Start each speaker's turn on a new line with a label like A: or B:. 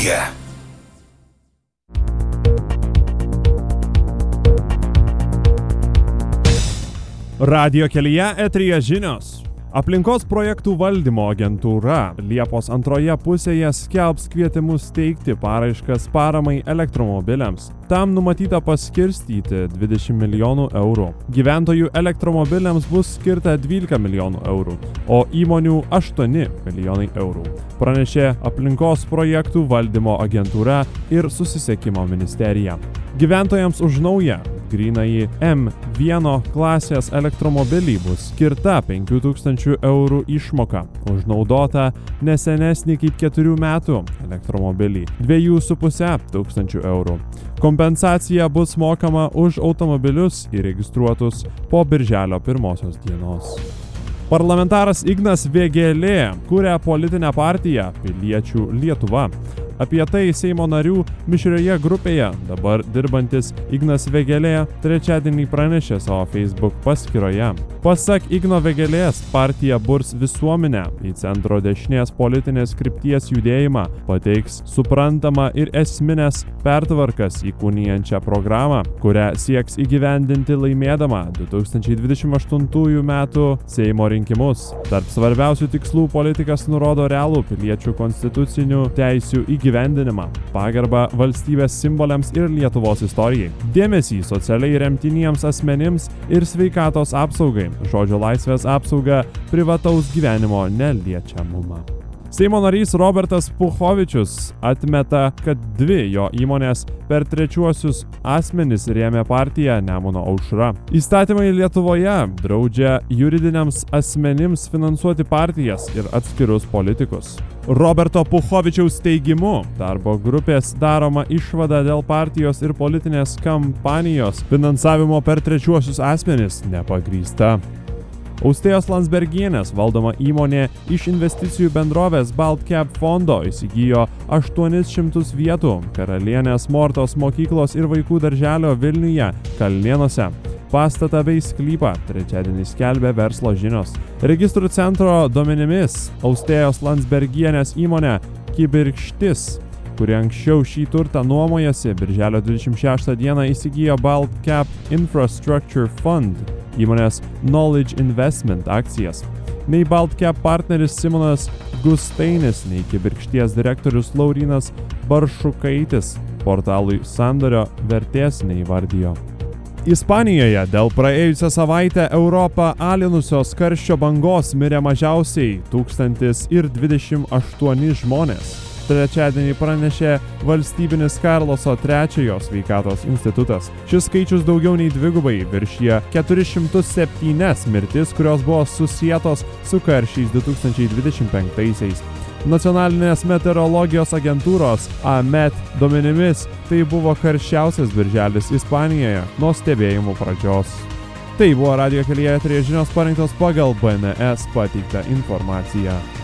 A: kelyje.
B: Radijo kelyje eteryje žinios. Aplinkos projektų valdymo agentūra Liepos antroje pusėje skelbs kvietimus teikti paraiškas paramai elektromobiliams. Tam numatyta paskirstyti 20 milijonų eurų. Gyventojų elektromobiliams bus skirta 12 milijonų eurų, o įmonių 8 milijonai eurų. Pranešė aplinkos projektų valdymo agentūra ir susisiekimo ministerija. Gyventojams už naują grynąjį M1 klasės elektromobilį bus skirta 5000 eurų išmoka, už naudotą nesenesnį kaip 4 metų elektromobilį 2500 eurų. Kompensacija bus mokama už automobilius įregistruotus po birželio 1 dienos. Parlamentaras Ignas Vėgėlė kuria politinę partiją Piliečių Lietuva. Apie tai Seimo narių mišrioje grupėje dabar dirbantis Ignas Vėgėlė trečiadienį pranešė savo Facebook paskyroje. Pasak Igno Vėgėlės, partija burs visuomenę į centro dešinės politinės krypties judėjimą, pateiks suprantamą ir esminės pertvarkas įkūnijančią programą, kurią sieks įgyvendinti laimėdama 2028 metų Seimo rinkimus. Tarp svarbiausių tikslų politikas nurodo realų piliečių konstitucinių teisių įgyvendinimą, pagarbą valstybės simboliams ir Lietuvos istorijai, dėmesį socialiai remtiniems asmenims ir sveikatos apsaugai, žodžio laisvės apsaugą, privataus gyvenimo neliečiamumą. Seimo narys Robertas Puchovičius atmeta, kad 2 jo įmonės per trečiuosius asmenis rėmė partiją Nemuno aušra. Įstatymai Lietuvoje draudžia juridiniams asmenims finansuoti partijas ir atskirus politikus. Roberto Puchovičiaus teigimu, darbo grupės daroma išvada dėl partijos ir politinės kampanijos finansavimo per trečiuosius asmenis nepagrįsta. Austėjos Landsbergienės valdoma įmonė iš investicijų bendrovės Baltcap fondo įsigijo 800 vietų Karalienės Mortos mokyklos ir vaikų darželio Vilniuje, Kalnėnuose. Pastatą bei sklypą trečiadienį skelbė Verslo žinios. Registrų centro duomenimis Austėjos Landsbergienės įmonė Kibirkštis, kuri anksčiau šį turtą nuomojasi, birželio 26 dieną įsigijo Baltcap Infrastructure Fund įmonės Knowledge Investment akcijas. Nei Baltcap partneris Simonas Gustainis, nei Kibirkšties direktorius Laurynas Baršukaitis portalui sandorio vertės neįvardijo. Ispanijoje dėl praėjusią savaitę Europą alinusios karščio bangos mirė mažiausiai 1028 žmonės. Trečiadienį pranešė valstybinis Karloso III sveikatos institutas. Šis skaičius daugiau nei dvigubai viršija 407 mirtis, kurios buvo susietos su karščiais 2025-aisiais. Nacionalinės meteorologijos agentūros AMET duomenimis tai buvo karščiausias birželis Ispanijoje nuo stebėjimų pradžios. Tai buvo radijo kelyje eteryje žinios parinktos pagal BNS pateiktą informaciją.